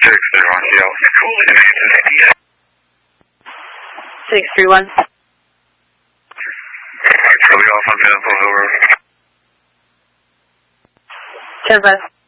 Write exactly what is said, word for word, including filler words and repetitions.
six three one, yeah. six three one. Charlie off on Peninsula Hill Road. ten five.